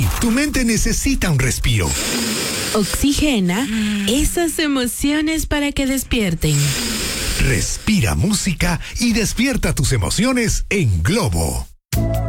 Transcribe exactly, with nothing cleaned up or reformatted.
Sí, tu mente necesita un respiro. Oxigena esas emociones para que despierten. Respira música y despierta tus emociones en Globo.